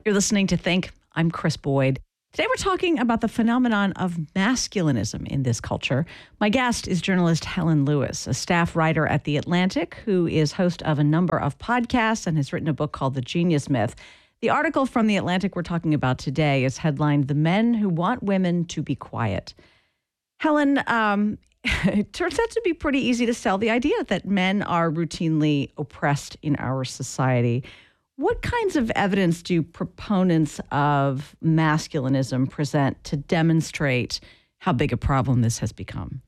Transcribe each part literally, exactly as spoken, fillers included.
You're listening to Think. I'm Chris Boyd. Today we're talking about the phenomenon of masculinism in this culture. My guest is journalist Helen Lewis, a staff writer at The Atlantic, who is host of a number of podcasts and has written a book called The Genius Myth. The article from The Atlantic we're talking about today is headlined, "The Men Who Want Women to Be Quiet." Helen, um, it turns out to be pretty easy to sell the idea that men are routinely oppressed in our society. What kinds of evidence do proponents of masculinism present to demonstrate how big a problem this has become?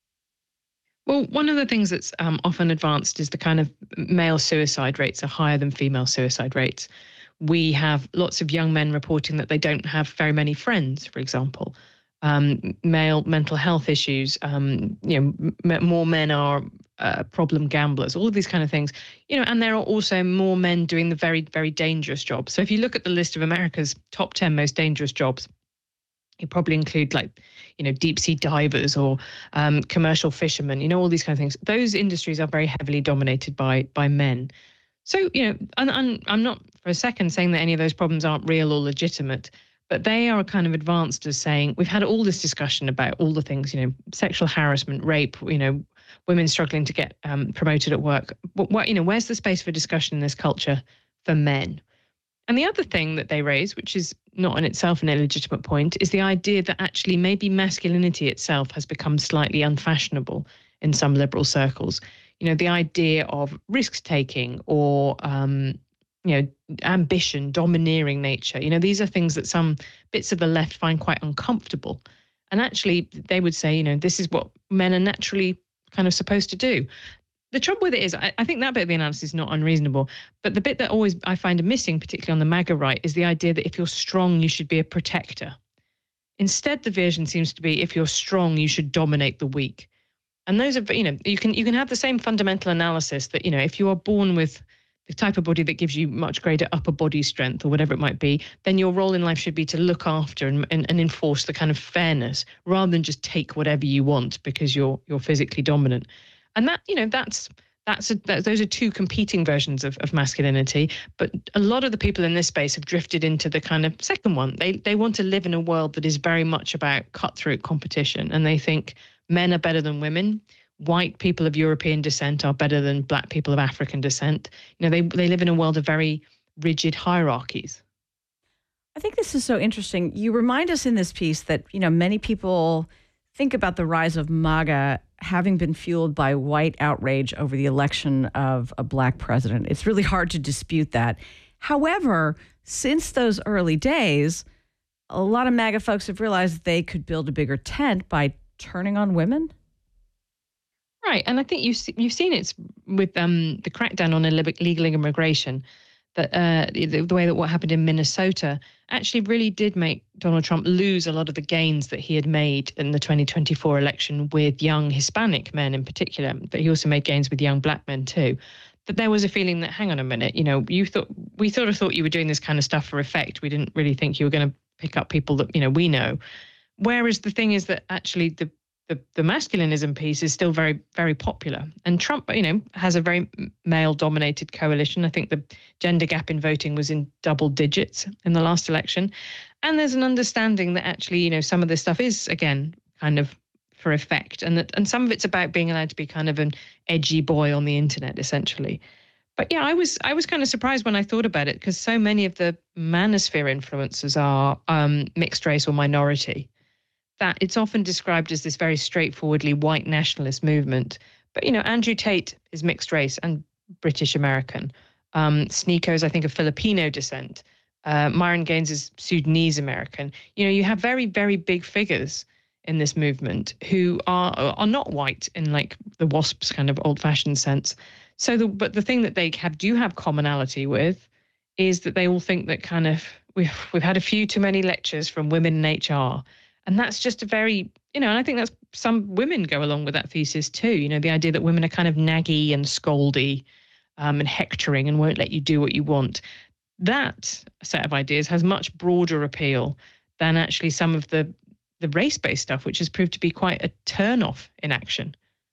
Well, one of the things that's um, often advanced is the kind of male suicide rates are higher than female suicide rates. We have lots of young men reporting that they don't have very many friends, for example. Um, male mental health issues, um, you know, m- more men are uh, problem gamblers, all of these kind of things, you know, and there are also more men doing the very, very dangerous jobs. So if you look at the list of America's top ten most dangerous jobs, you probably include like, you know, deep sea divers or um, commercial fishermen, you know, all these kind of things. Those industries are very heavily dominated by by men. So, you know, and, and I'm not for a second saying that any of those problems aren't real or legitimate, but they are kind of advanced as saying, we've had all this discussion about all the things, you know, sexual harassment, rape, you know, women struggling to get um, promoted at work. What, what, you know, where's the space for discussion in this culture for men? And the other thing that they raise, which is not in itself an illegitimate point, is the idea that actually maybe masculinity itself has become slightly unfashionable in some liberal circles. You know, the idea of risk-taking or, um, you know, ambition, domineering nature. You know, these are things that some bits of the left find quite uncomfortable. And actually, they would say, you know, this is what men are naturally kind of supposed to do. The trouble with it is, I, I think that bit of the analysis is not unreasonable. But the bit that always I find missing, particularly on the MAGA right, is the idea that if you're strong, you should be a protector. Instead, the version seems to be if you're strong, you should dominate the weak. And those are, you know, you can you can have the same fundamental analysis that, you know, if you are born with the type of body that gives you much greater upper body strength or whatever it might be, then your role in life should be to look after and, and, and enforce the kind of fairness rather than just take whatever you want because you're you're physically dominant. And that, you know, that's that's a, that, those are two competing versions of, of masculinity. But a lot of the people in this space have drifted into the kind of second one. They they want to live in a world that is very much about cutthroat competition, and they think men are better than women. White people of European descent are better than black people of African descent. You know, they they live in a world of very rigid hierarchies. I think this is so interesting. You remind us in this piece that, you know, many people think about the rise of MAGA having been fueled by white outrage over the election of a black president. It's really hard to dispute that. However, since those early days, a lot of MAGA folks have realized they could build a bigger tent by turning on women. Right, and I think you've you've seen it with um, the crackdown on illegal immigration, that uh, the, the way that what happened in Minnesota actually really did make Donald Trump lose a lot of the gains that he had made in the twenty twenty-four election with young Hispanic men in particular, but he also made gains with young black men too. That there was a feeling that, hang on a minute, you know, you thought we sort of thought you were doing this kind of stuff for effect. We didn't really think you were going to pick up people that, you know, we know. Whereas the thing is that actually the The, the masculinism piece is still very, very popular. And Trump, you know, has a very male-dominated coalition. I think the gender gap in voting was in double digits in the last election. And there's an understanding that actually, you know, some of this stuff is, again, kind of for effect. And that, and some of it's about being allowed to be kind of an edgy boy on the internet, essentially. But yeah, I was I was kind of surprised when I thought about it, because so many of the manosphere influencers are um, mixed race or minority, that it's often described as this very straightforwardly white nationalist movement. But, you know, Andrew Tate is mixed race and British American. Um, Sneako's, I think, of Filipino descent. Uh, Myron Gaines is Sudanese American. You know, you have very, very big figures in this movement who are are not white in like the WASP's kind of old fashioned sense. So, the, but the thing that they have do have commonality with is that they all think that kind of we've we've had a few too many lectures from women in H R. And that's just a very, you know, and I think that's some women go along with that thesis too. You know, the idea that women are kind of naggy and scoldy um, and hectoring and won't let you do what you want. That set of ideas has much broader appeal than actually some of the, the race-based stuff, which has proved to be quite a turn-off in action.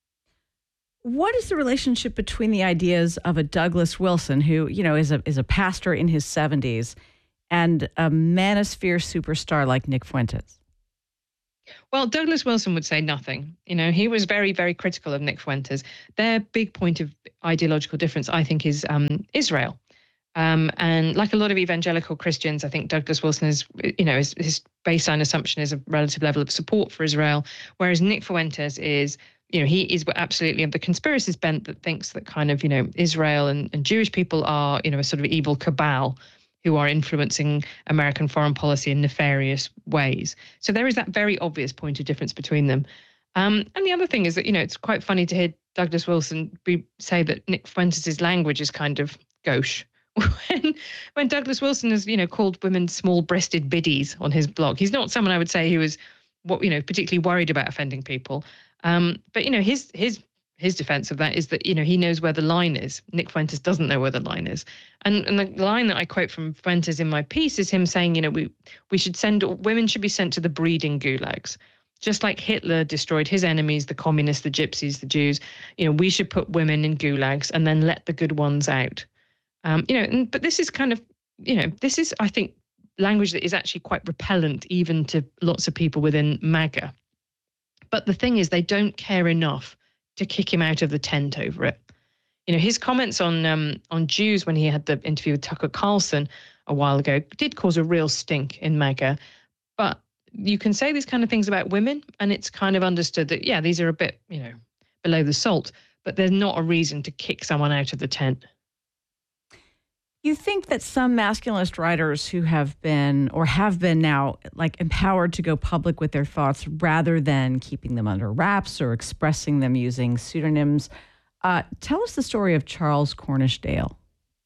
What is the relationship between the ideas of a Douglas Wilson, who, you know, is a is a pastor in his seventies, and a manosphere superstar like Nick Fuentes? Well, Douglas Wilson would say nothing. You know, he was very, very critical of Nick Fuentes. Their big point of ideological difference, I think, is um, Israel. Um, and like a lot of evangelical Christians, I think Douglas Wilson is, you know, his, his baseline assumption is a relative level of support for Israel, whereas Nick Fuentes is, you know, he is absolutely of the conspiracist bent that thinks that kind of, you know, Israel and, and Jewish people are, you know, a sort of evil cabal who are influencing American foreign policy in nefarious ways. So there is that very obvious point of difference between them. Um, and the other thing is that, you know, it's quite funny to hear Douglas Wilson be, say that Nick Fuentes' language is kind of gauche. When, when Douglas Wilson has, you know, called women small-breasted biddies on his blog, he's not someone I would say who was, what you know, particularly worried about offending people. Um, but you know, his his his defense of that is that, you know, he knows where the line is. Nick Fuentes doesn't know where the line is. And and the line that I quote from Fuentes in my piece is him saying, you know, we we should send women should be sent to the breeding gulags. Just like Hitler destroyed his enemies, the communists, the gypsies, the Jews, you know, we should put women in gulags and then let the good ones out. Um, you know, and, but this is kind of, you know, this is, I think, language that is actually quite repellent even to lots of people within MAGA. But the thing is, they don't care enough to kick him out of the tent over it. You know, his comments on um, on Jews when he had the interview with Tucker Carlson a while ago did cause a real stink in MAGA. But you can say these kind of things about women, and it's kind of understood that, yeah, these are a bit, you know, below the salt, but there's not a reason to kick someone out of the tent. You think that some masculinist writers who have been or have been now like empowered to go public with their thoughts rather than keeping them under wraps or expressing them using pseudonyms. Uh, tell us the story of Charles Cornish Dale.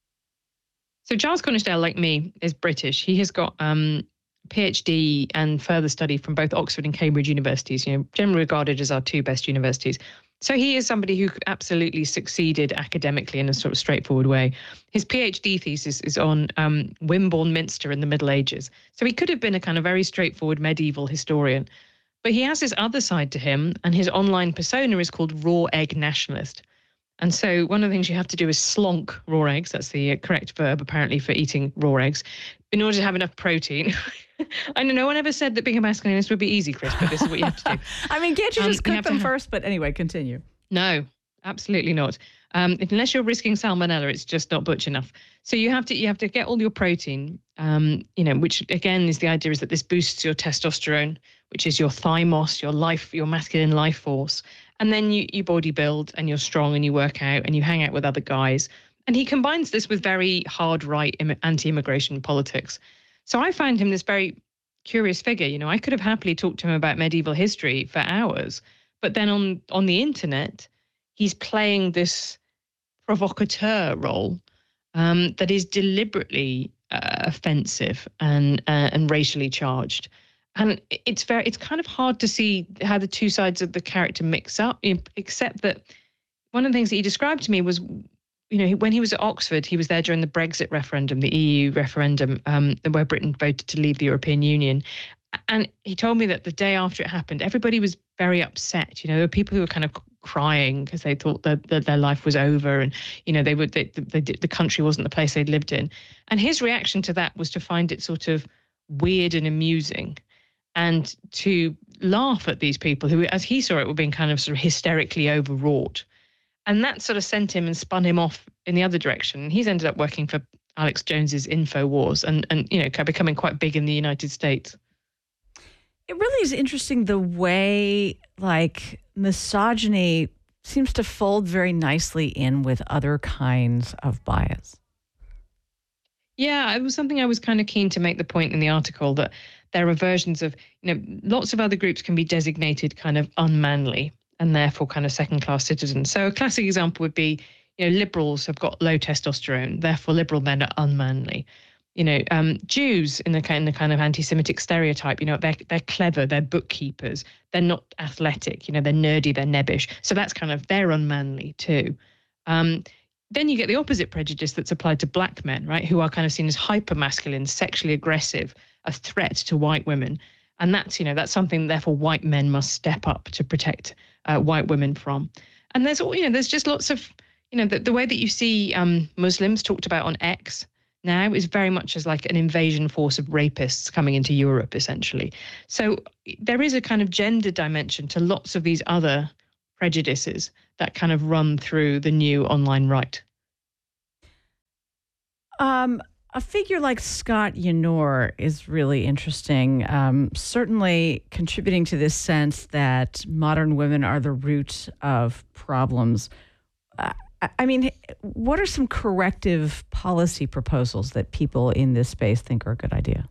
So Charles Cornish Dale, like me, is British. He has got um, a PhD and further study from both Oxford and Cambridge universities, you know, generally regarded as our two best universities. So he is somebody who absolutely succeeded academically in a sort of straightforward way. His PhD thesis is on um, Wimborne Minster in the Middle Ages. So he could have been a kind of very straightforward medieval historian. But he has this other side to him, and his online persona is called Raw Egg Nationalist. And so one of the things you have to do is slonk raw eggs. That's the correct verb, apparently, for eating raw eggs, in order to have enough protein. I know no one ever said that being a masculinist would be easy, Chris, but this is what you have to do. I mean, can't you Um, just you cook have to them have- first? But anyway, continue. No, absolutely not. Um, if, unless you're risking salmonella, it's just not butch enough. So you have to you have to get all your protein, um, you know, which again is the idea is that this boosts your testosterone, which is your thymos, your life, your masculine life force. And then you you body build and you're strong and you work out and you hang out with other guys. And he combines this with very hard right Im- anti-immigration politics. So I find him this very curious figure. You know, I could have happily talked to him about medieval history for hours, but then on on the internet, he's playing this provocateur role um, that is deliberately uh, offensive and uh, and racially charged. And it's very it's kind of hard to see how the two sides of the character mix up, except that one of the things that he described to me was, you know, when he was at Oxford, he was there during the Brexit referendum, the E U referendum, um, where Britain voted to leave the European Union. And he told me that the day after it happened, everybody was very upset. You know, there were people who were kind of crying because they thought that, that their life was over, and you know, they would they, they, the country wasn't the place they'd lived in. And his reaction to that was to find it sort of weird and amusing, and to laugh at these people who, as he saw it, were being kind of sort of hysterically overwrought. And that sort of sent him and spun him off in the other direction. He's ended up working for Alex Jones's InfoWars and and you know, becoming quite big in the United States. It really is interesting the way, like, misogyny seems to fold very nicely in with other kinds of bias. Yeah, it was something I was kind of keen to make the point in the article that there are versions of, you know, lots of other groups can be designated kind of unmanly and therefore kind of second-class citizens. So a classic example would be, you know, liberals have got low testosterone, therefore liberal men are unmanly. You know, um, Jews in the kind, the kind of anti-Semitic stereotype, you know, they're they're clever, they're bookkeepers, they're not athletic, you know, they're nerdy, they're nebbish. So that's kind of, they're unmanly too. Um, then you get the opposite prejudice that's applied to black men, right, who are kind of seen as hyper-masculine, sexually aggressive, a threat to white women. And that's, you know, that's something, therefore, white men must step up to protect uh, white women from. And there's, all you know, there's just lots of, you know, the, the way that you see um, Muslims talked about on X, now is very much as like an invasion force of rapists coming into Europe, essentially. So there is a kind of gender dimension to lots of these other prejudices that kind of run through the new online right. Um, a figure like Scott Yenor is really interesting, um, certainly contributing to this sense that modern women are the root of problems. Uh, I mean, what are some corrective policy proposals that people in this space think are a good idea?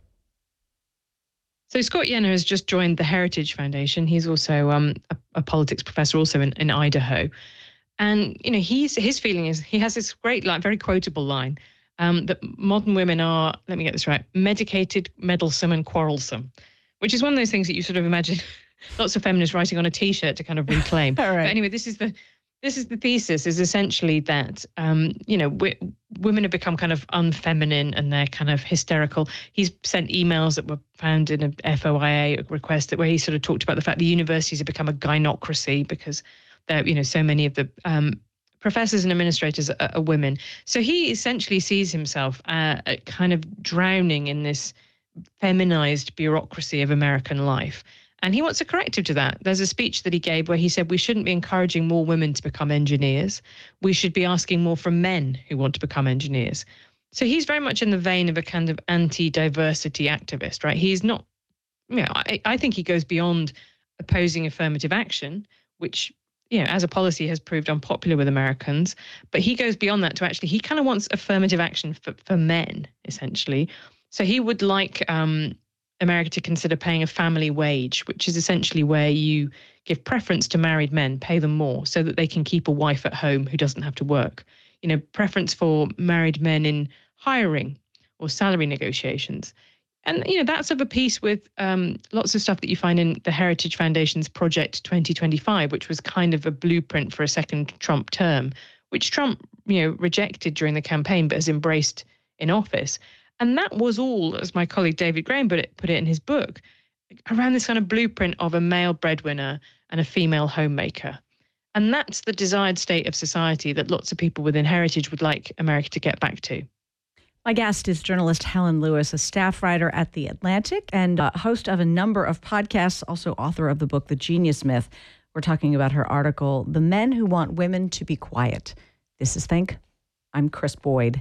So Scott Yenor has just joined the Heritage Foundation. He's also um, a, a politics professor, also in, in Idaho. And, you know, he's his feeling is he has this great, like, very quotable line um, that modern women are, let me get this right, medicated, meddlesome, and quarrelsome, which is one of those things that you sort of imagine lots of feminists writing on a T-shirt to kind of reclaim. All right. But anyway, this is the this is the thesis: is essentially that um, you know we, women have become kind of unfeminine and they're kind of hysterical. He's sent emails that were found in a F O I A request that where he sort of talked about the fact the universities have become a gynocracy because there, you know, so many of the um, professors and administrators are, are women. So he essentially sees himself uh, kind of drowning in this feminized bureaucracy of American life. And he wants a corrective to that. There's a speech that he gave where he said we shouldn't be encouraging more women to become engineers. We should be asking more from men who want to become engineers. So he's very much in the vein of a kind of anti-diversity activist, right? He's not, you know, I, I think he goes beyond opposing affirmative action, which, you know, as a policy has proved unpopular with Americans. But he goes beyond that to actually, he kind of wants affirmative action for, for men, essentially. So he would like um, America to consider paying a family wage, which is essentially where you give preference to married men, pay them more so that they can keep a wife at home who doesn't have to work. You know, preference for married men in hiring or salary negotiations. And, you know, that's of a piece with um, lots of stuff that you find in the Heritage Foundation's Project twenty twenty-five, which was kind of a blueprint for a second Trump term, which Trump, you know, rejected during the campaign but has embraced in office. And that was all, as my colleague David Graham put it, put it in his book, around this kind of blueprint of a male breadwinner and a female homemaker. And that's the desired state of society that lots of people within Heritage would like America to get back to. My guest is journalist Helen Lewis, a staff writer at The Atlantic and uh, host of a number of podcasts, also author of the book The Genius Myth. We're talking about her article, The Men Who Want Women to Be Quiet. This is Think. I'm Chris Boyd.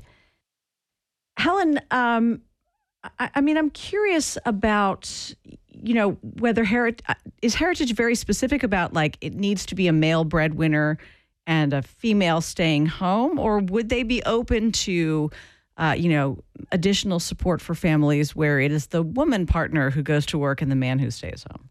Helen, um, I, I mean, I'm curious about, you know, whether Heritage, is Heritage very specific about, like, it needs to be a male breadwinner and a female staying home, or would they be open to, uh, you know, additional support for families where it is the woman partner who goes to work and the man who stays home?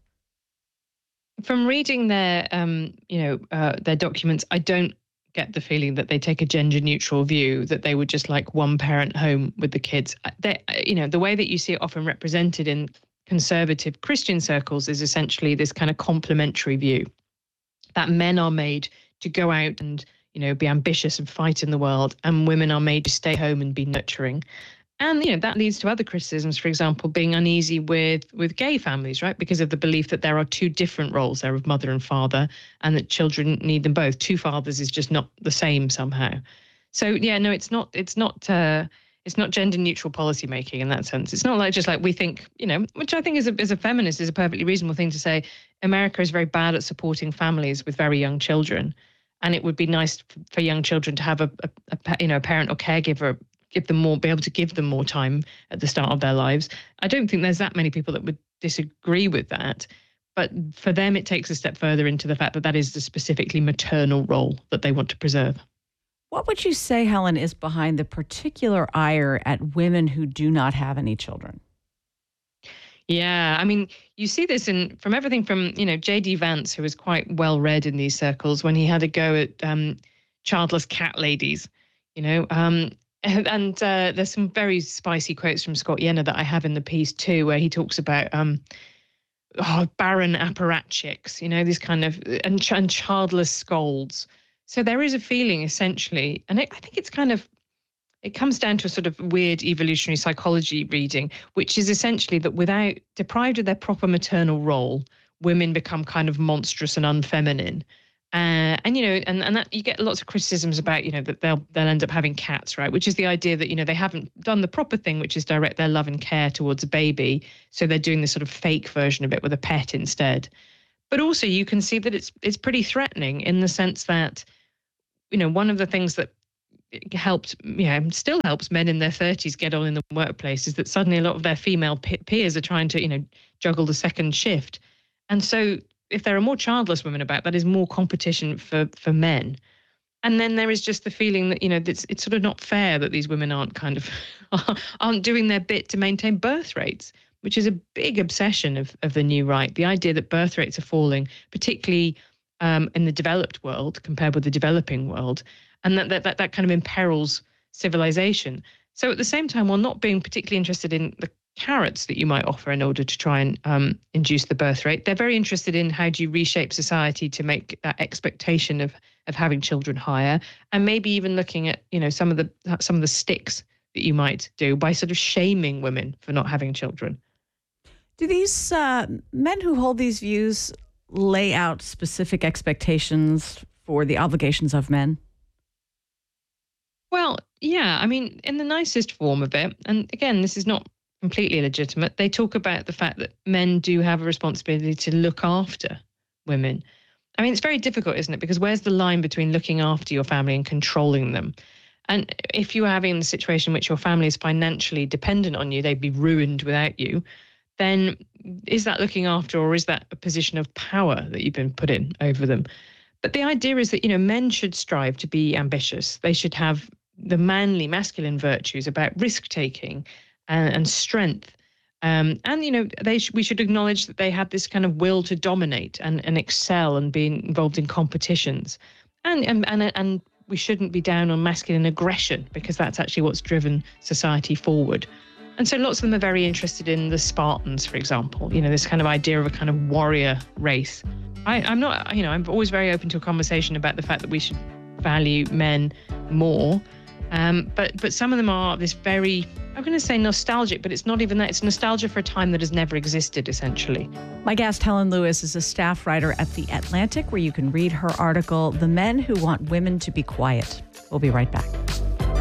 From reading their, um, you know, uh, their documents, I don't get the feeling that they take a gender neutral view, that they would just like one parent home with the kids. They, you know, the way that you see it often represented in conservative Christian circles is essentially this kind of complementary view that men are made to go out and, you know, be ambitious and fight in the world, and women are made to stay home and be nurturing. And, you know, that leads to other criticisms, for example, being uneasy with with gay families, right? Because of the belief that there are two different roles there of mother and father, and that children need them both. Two fathers is just not the same somehow. So, yeah, no, it's not it's not uh, it's not gender neutral policy making in that sense. It's not like just like we think, you know, which I think is a, as a feminist is a perfectly reasonable thing to say. America is very bad at supporting families with very young children. And it would be nice for young children to have a, a, a you know, a parent or caregiver, give them more, be able to give them more time at the start of their lives. I don't think there's that many people that would disagree with that. But for them, it takes a step further into the fact that that is the specifically maternal role that they want to preserve. What would you say, Helen, is behind the particular ire at women who do not have any children? Yeah, I mean, you see this in from everything from, you know, J D Vance, who was quite well read in these circles, when he had a go at um, childless cat ladies, you know, um, and, and uh, there's some very spicy quotes from Scott Yenor that I have in the piece too, where he talks about um, oh, barren apparatchiks, you know, these kind of and, ch- and childless scolds. So there is a feeling essentially, and it, I think it's kind of, it comes down to a sort of weird evolutionary psychology reading, which is essentially that without, deprived of their proper maternal role, women become kind of monstrous and unfeminine. Uh, and you know, and, and that you get lots of criticisms about, you know, that they'll they'll end up having cats, right? Which is the idea that, you know, they haven't done the proper thing, which is direct their love and care towards a baby. So they're doing this sort of fake version of it with a pet instead. But also you can see that it's it's pretty threatening in the sense that, you know, one of the things that helped, you know, still helps men in their thirties get on in the workplace is that suddenly a lot of their female pe- peers are trying to, you know, juggle the second shift. And so if there are more childless women about, that is more competition for for men. And then there is just the feeling that, you know, it's, it's sort of not fair that these women aren't kind of aren't doing their bit to maintain birth rates, which is a big obsession of, of the new right. The idea that birth rates are falling, particularly um, in the developed world compared with the developing world, and that that, that that kind of imperils civilization. So at the same time, while not being particularly interested in the carrots that you might offer in order to try and um, induce the birth rate, they're very interested in how do you reshape society to make that expectation of of having children higher, and maybe even looking at, you know, some of the some of the sticks that you might do by sort of shaming women for not having children. Do these uh, men who hold these views lay out specific expectations for the obligations of men? Well, yeah, I mean, in the nicest form of it, and again, this is not completely illegitimate. They talk about the fact that men do have a responsibility to look after women. I mean, it's very difficult, isn't it? Because where's the line between looking after your family and controlling them? And if you're having the situation in which your family is financially dependent on you, they'd be ruined without you, then is that looking after, or is that a position of power that you've been put in over them? But the idea is that, you know, men should strive to be ambitious. They should have the manly, masculine virtues about risk-taking and, and strength. Um, and, you know, they sh- we should acknowledge that they had this kind of will to dominate and, and excel and be involved in competitions. And, and, and, and we shouldn't be down on masculine aggression, because that's actually what's driven society forward. And so lots of them are very interested in the Spartans, for example, you know, this kind of idea of a kind of warrior race. I, I'm not, you know, I'm always very open to a conversation about the fact that we should value men more. Um, but but some of them are this very, I'm going to say nostalgic, but it's not even that. It's nostalgia for a time that has never existed, essentially. My guest, Helen Lewis, is a staff writer at The Atlantic, where you can read her article, The Men Who Want Women to Be Quiet. We'll be right back.